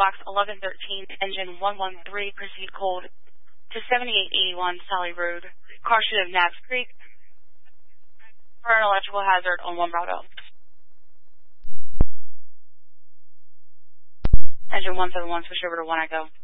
box 1113, engine 113, proceed cold to 7881 Sally Road, car should have Nabs Creek, for an electrical hazard on 1 Bravo. Engine 171, switch over to 1 Echo.